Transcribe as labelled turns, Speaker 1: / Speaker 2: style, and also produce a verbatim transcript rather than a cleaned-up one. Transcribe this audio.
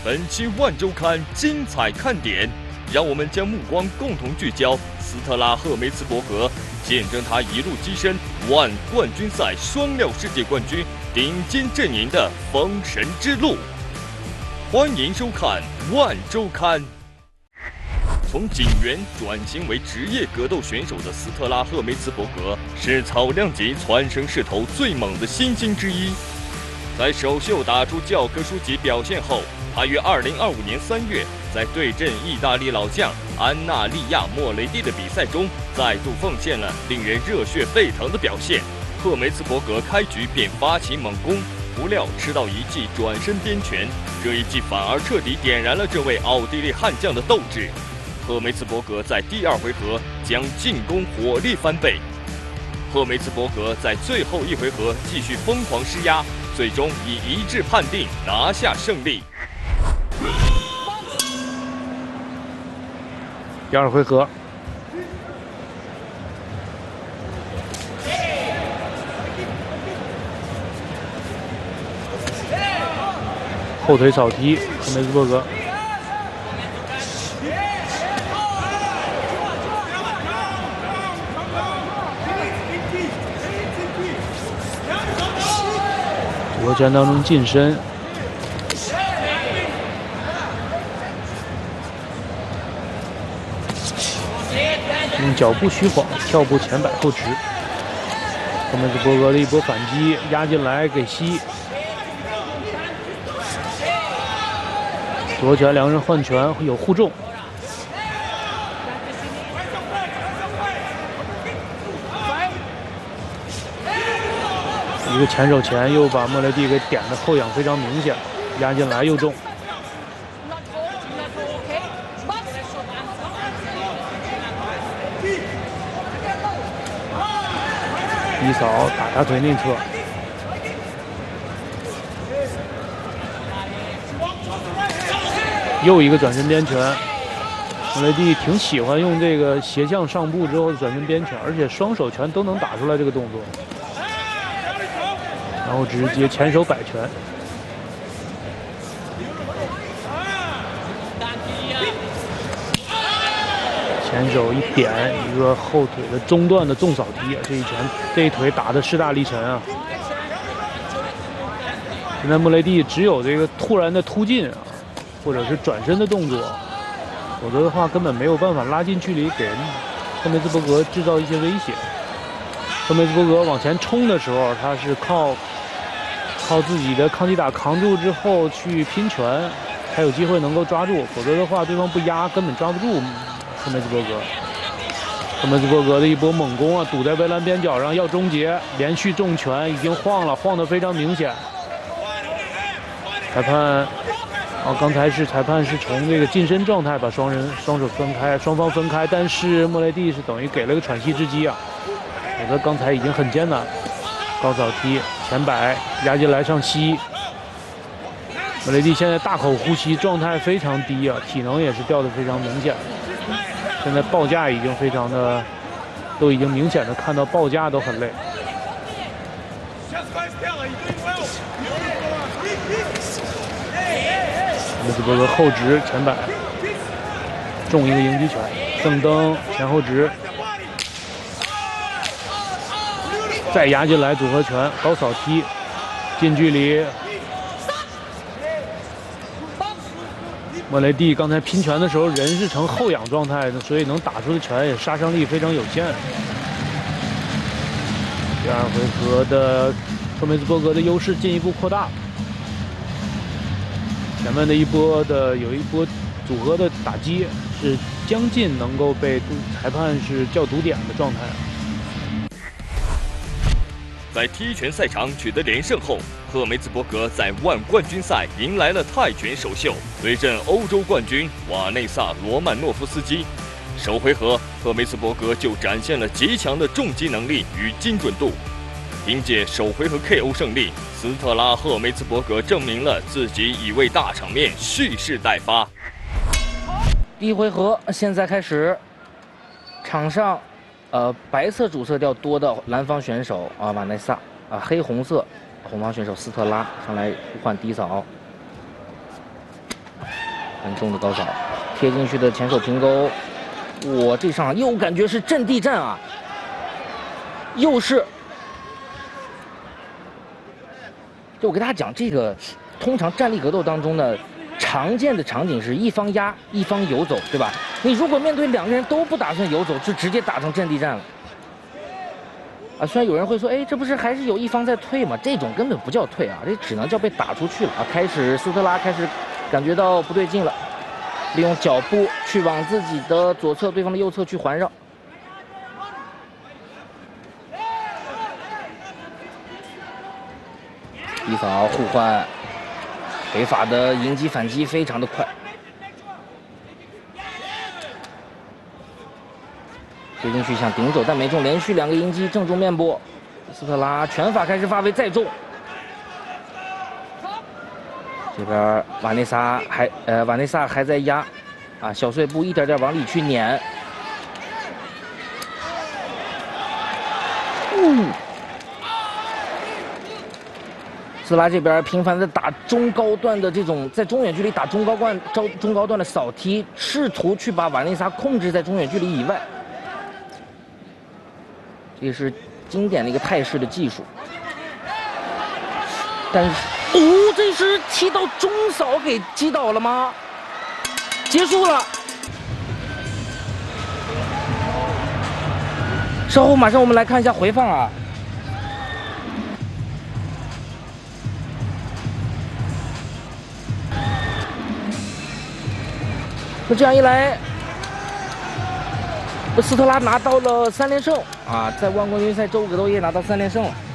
Speaker 1: 本期《万周刊》精彩看点，让我们将目光共同聚焦斯特拉赫梅茨伯格，见证他一路跻身万冠军赛双料世界冠军顶尖阵营的封神之路。欢迎收看《万周刊》。从警员转型为职业格斗选手的斯特拉赫梅茨伯格，是草量级蹿升势头最猛的新星之一。在首秀打出教科书级表现后，他于二零二五年三月在对阵意大利老将安纳利亚·莫雷蒂的比赛中，再度奉献了令人热血沸腾的表现。赫梅茨伯格开局便发起猛攻，不料吃到一记转身边拳，这一记反而彻底点燃了这位奥地利悍将的斗志。赫梅茨伯格在第二回合将进攻火力翻倍，赫梅茨伯格在最后一回合继续疯狂施压，最终以一致判定拿下胜利。
Speaker 2: 第二回合，后腿扫踢，赫梅茨伯格。组合拳当中近身，用脚步虚晃，跳步前摆后直。赫梅茨伯格的一波反击压进来给吸，组合拳两人换拳有互重。一个前手前又把莫雷蒂给点的后仰非常明显，压进来又重。低扫打他腿内侧，又一个转身边拳。莫雷蒂挺喜欢用这个斜向上步之后的转身边拳，而且双手拳都能打出来这个动作。然后直接前手摆拳，前手一点，一个后腿的中段的重扫踢，这一拳这一腿打的势大力沉啊！现在莫雷蒂只有这个突然的突进啊，或者是转身的动作，否则的话根本没有办法拉近距离给赫梅茨伯格制造一些威胁。赫梅茨伯格往前冲的时候，他是靠。靠自己的抗击打扛住之后去拼拳，才有机会能够抓住，否则的话对方不压根本抓不住赫梅茨伯格。赫梅茨伯格的一波猛攻啊，堵在围栏边角上要终结，连续重拳已经晃了，晃得非常明显。裁判，哦，刚才是裁判是从这个近身状态把双人双手分开，双方分开，但是莫雷蒂是等于给了个喘息之机啊，否则刚才已经很艰难。高扫踢前摆压进来上吸，莫雷蒂现在大口呼吸，状态非常低啊，体能也是掉得非常明显。现在报价已经非常的，都已经明显的看到报价都很累。莫茨伯格后直前摆，中一个迎击拳，正蹬前后直。再压进来组合拳，高扫踢，近距离。莫雷蒂刚才拼拳的时候人是呈后仰状态的，所以能打出的拳也杀伤力非常有限。第二回合的赫梅茨伯格的优势进一步扩大。前面的一波的有一波组合的打击是将近能够被裁判是叫赌点的状态。
Speaker 1: 在踢拳赛场取得连胜后，赫梅茨伯格在万冠军赛迎来了泰拳首秀，对阵欧洲冠军瓦内萨·罗曼诺夫斯基。首回合，赫梅茨伯格就展现了极强的重击能力与精准度。凭借首回合 K O 胜利，斯特拉赫梅茨伯格证明了自己已为大场面蓄势待发。
Speaker 3: 第一回合现在开始，场上。呃，白色主色调多的蓝方选手啊，瓦内萨啊，黑红色红方选手斯特拉上来互换低扫。 很重的高扫，贴进去的前手平勾，我这上又感觉是阵地战啊，又是。就我给大家讲，这个通常站立格斗当中呢，常见的场景是一方压，一方游走，对吧？你如果面对两个人都不打算游走，就直接打成阵地战了。啊，虽然有人会说，哎，这不是还是有一方在退吗？这种根本不叫退啊，这只能叫被打出去了啊。开始斯特拉开始感觉到不对劲了，利用脚步去往自己的左侧，对方的右侧去环绕。一扫互换，北法的迎击反击非常的快。贴进去想顶走，但没中，连续两个迎击正中面部。斯特拉拳法开始发威，再中。这边瓦内萨还呃瓦内萨还在压，啊小碎步一点点往里去撵。嗯。斯拉这边频繁的打中高段的这种，在中远距离打中高段、中中高段的扫踢，试图去把瓦内萨控制在中远距离以外。这也是经典的一个泰式的技术。但是，哦，这是踢到中扫给击倒了吗？结束了。稍后马上我们来看一下回放啊。那这样一来，斯特拉拿到了三连胜啊，在万冠军赛周五格斗夜拿到三连胜了。